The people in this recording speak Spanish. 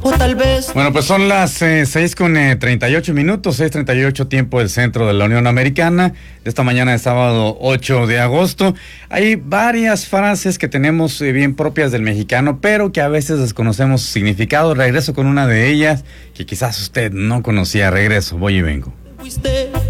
o tal vez. Bueno, pues son las 6:38, 6:38 tiempo del centro de la Unión Americana, de esta mañana de sábado 8 de agosto. Hay varias frases que tenemos bien propias del mexicano, pero que a veces desconocemos su significado. Regreso con una de ellas que quizás usted no conocía. Regreso, voy y vengo. Fuiste